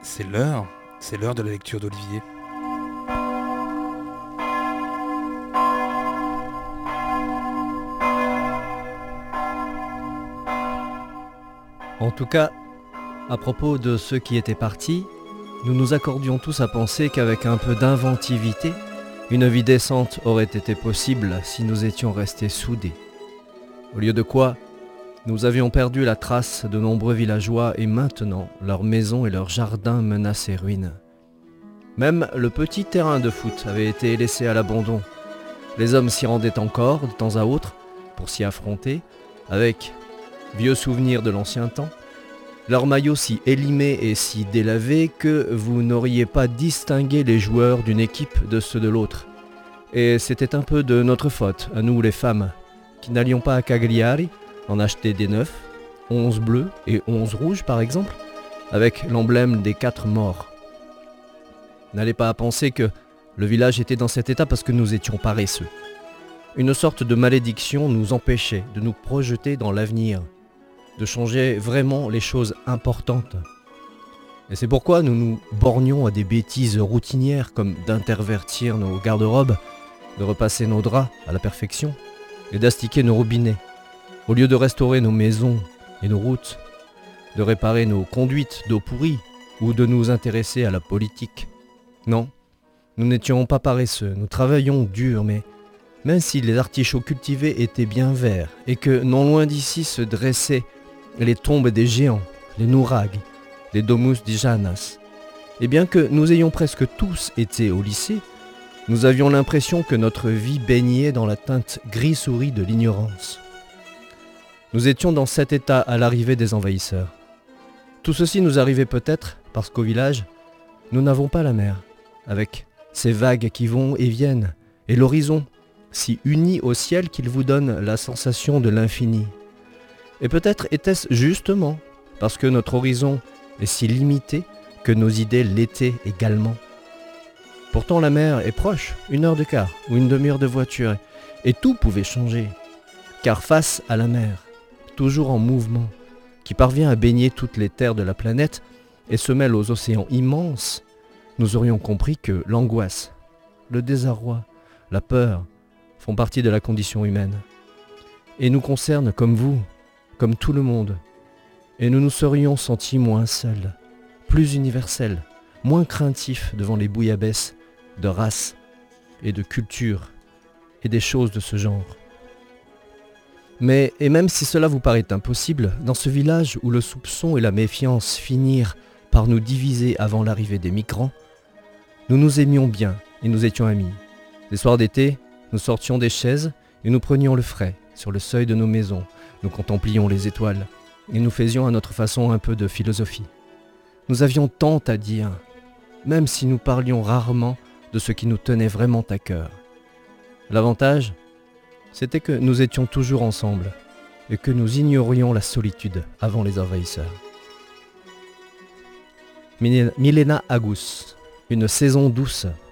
C'est l'heure de la lecture d'Olivier. En tout cas, à propos de ceux qui étaient partis, nous nous accordions tous à penser qu'avec un peu d'inventivité, une vie décente aurait été possible si nous étions restés soudés. Au lieu de quoi, nous avions perdu la trace de nombreux villageois et maintenant, leurs maisons et leurs jardins menaçaient ruine. Même le petit terrain de foot avait été laissé à l'abandon. Les hommes s'y rendaient encore de temps à autre pour s'y affronter, avec vieux souvenirs de l'ancien temps, leurs maillots si élimés et si délavés que vous n'auriez pas distingué les joueurs d'une équipe de ceux de l'autre. Et c'était un peu de notre faute, à nous les femmes, qui n'allions pas à Cagliari en acheter des neufs, 11 bleus et 11 rouges par exemple, avec l'emblème des 4 morts. N'allez pas à penser que le village était dans cet état parce que nous étions paresseux. Une sorte de malédiction nous empêchait de nous projeter dans l'avenir, de changer vraiment les choses importantes. Et c'est pourquoi nous nous bornions à des bêtises routinières comme d'intervertir nos garde-robes, de repasser nos draps à la perfection et d'astiquer nos robinets, au lieu de restaurer nos maisons et nos routes, de réparer nos conduites d'eau pourrie ou de nous intéresser à la politique. Non, nous n'étions pas paresseux, nous travaillions dur, mais même si les artichauts cultivés étaient bien verts et que non loin d'ici se dressaient les tombes des géants, les nourags, les domus di Janas, et bien que nous ayons presque tous été au lycée, nous avions l'impression que notre vie baignait dans la teinte gris-souris de l'ignorance. Nous étions dans cet état à l'arrivée des envahisseurs. Tout ceci nous arrivait peut-être parce qu'au village, nous n'avons pas la mer, avec ces vagues qui vont et viennent, et l'horizon, si uni au ciel qu'il vous donne la sensation de l'infini. Et peut-être était-ce justement parce que notre horizon est si limité que nos idées l'étaient également. Pourtant la mer est proche, 1 heure de quart ou une demi-heure de voiture, et tout pouvait changer. Car face à la mer, toujours en mouvement, qui parvient à baigner toutes les terres de la planète et se mêle aux océans immenses, nous aurions compris que l'angoisse, le désarroi, la peur font partie de la condition humaine et nous concernent comme vous, comme tout le monde, et nous nous serions sentis moins seuls, plus universels, moins craintifs devant les bouillabaisse de race et de culture et des choses de ce genre. Mais, et même si cela vous paraît impossible, dans ce village où le soupçon et la méfiance finirent par nous diviser avant l'arrivée des migrants, nous nous aimions bien et nous étions amis. Les soirs d'été, nous sortions des chaises et nous prenions le frais sur le seuil de nos maisons, nous contemplions les étoiles et nous faisions à notre façon un peu de philosophie. Nous avions tant à dire, même si nous parlions rarement de ce qui nous tenait vraiment à cœur. L'avantage, c'était que nous étions toujours ensemble et que nous ignorions la solitude avant les envahisseurs. Milena Agus, une saison douce